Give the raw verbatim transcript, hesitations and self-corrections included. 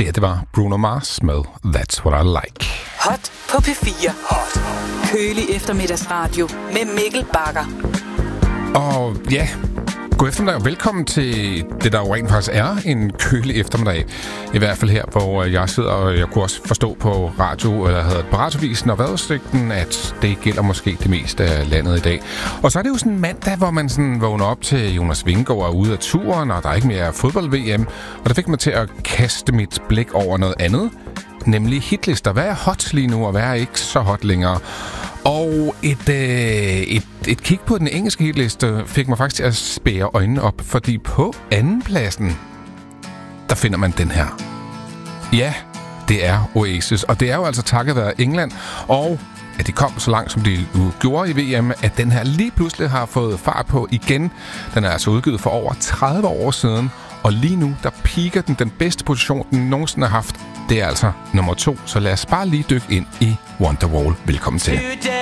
Det her, det var Bruno Mars med That's What I Like. Hot på P fire. Hot. Kølig eftermiddagsradio med Mikkel Bagger. Og ja, god eftermiddag og velkommen til det, der jo rent faktisk er en kølig eftermiddag. I hvert fald her, hvor jeg sidder, og jeg kunne også forstå på radio, eller hedder det på radiovisen og vejrudsigten, at det gælder måske det meste af landet i dag. Og så er det jo sådan en mandag, hvor man sådan vågner op til Jonas Vingegaard er ude af turen, og der er ikke mere fodbold-V M. Og det fik mig til at kaste mit blik over noget andet, nemlig hitlister. Hvad er hot lige nu, og hvad er ikke så hot længere? Og et, øh, et, et kig på den engelske hitliste fik mig faktisk til at spære øjnene op, fordi på andenpladsen, der finder man den her. Ja, det er Oasis, og det er jo altså takket være England, og at de kom så langt, som de gjorde i V M, at den her lige pludselig har fået fart på igen. Den er altså udgivet for over tredive år siden, og lige nu, der piker den den bedste position, den nogensinde har haft. Det er altså nummer to, så lad os bare lige dykke ind i Wonderwall. Velkommen til.